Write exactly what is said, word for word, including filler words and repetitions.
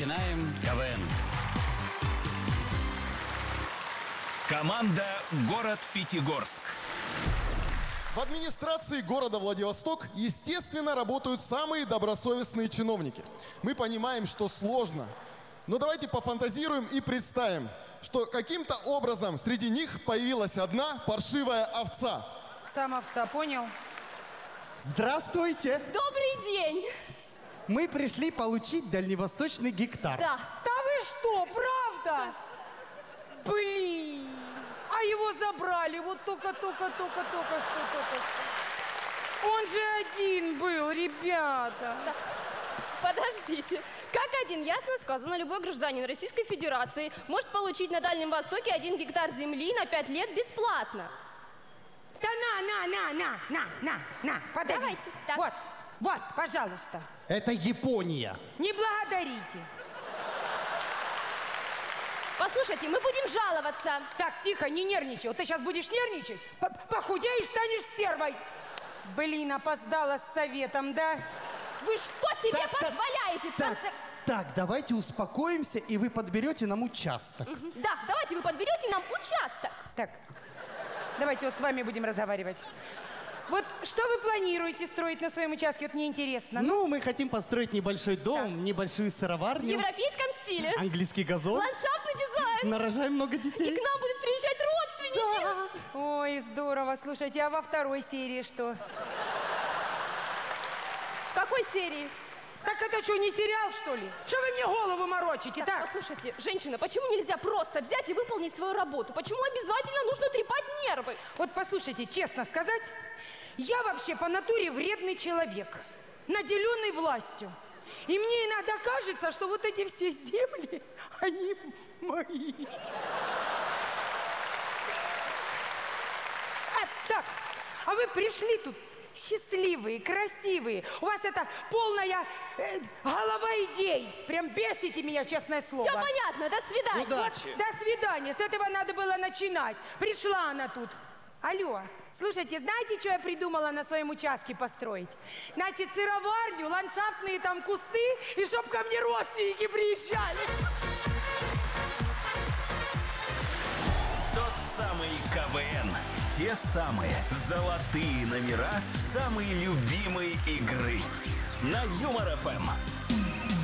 Начинаем КВН. Команда «Город Пятигорск». В администрации города Владивосток, естественно, работают самые добросовестные чиновники. Мы понимаем, что сложно. Но давайте пофантазируем и представим, что каким-то образом среди них появилась одна паршивая овца. Сам овца, понял? Здравствуйте! Добрый день! Мы пришли получить дальневосточный гектар. Да. Да вы что, правда? Блин! А его забрали вот только-только-только-только что, только что. Он же один был, ребята. Да. Подождите. Как один, ясно сказано, любой гражданин Российской Федерации может получить на Дальнем Востоке один гектар земли на пять лет бесплатно. Да на, на, на, на, на, на, на, подавись. Давайте, так. Вот, вот, пожалуйста. Это Япония. Не благодарите. Послушайте, мы будем жаловаться. Так, тихо, не нервничай. Вот ты сейчас будешь нервничать, похудеешь, станешь стервой. Блин, опоздала с советом, да? Вы что себе Так, так, позволяете в Так, конце... так, давайте успокоимся, и вы подберете нам участок. Да, давайте вы подберете нам участок. Так, давайте вот с вами будем разговаривать. Вот что вы планируете строить на своем участке? Вот мне интересно. Ну, мы хотим построить небольшой дом, Да. небольшую В сыроварню, европейском стиле. английский газон. Ландшафтный дизайн. Нарожаем много И детей. к нам будут приезжать родственники. Да. Ой, здорово. Слушайте, а во второй серии что? В какой серии? Так это что, не сериал, что ли? Что вы мне голову морочите? Так, Так, послушайте, женщина, почему нельзя просто взять и выполнить свою работу? Почему обязательно нужно трепать нервы? вот послушайте, честно сказать, я вообще по натуре вредный человек, наделенный властью. И мне иногда кажется, что вот эти все земли, они мои. А, так, а вы пришли тут счастливые, красивые. У вас это полная э, голова идей. Прям бесите меня, честное слово. Все понятно, до свидания. Удачи. До свидания. С этого надо было начинать. Пришла она тут. Алло, слушайте, знаете, что я придумала на своем участке построить? Значит, сыроварню, ландшафтные там кусты, и чтоб ко мне родственники приезжали. Тот самый КВН. Те самые золотые номера самой любимой игры. На Юмор ФМ.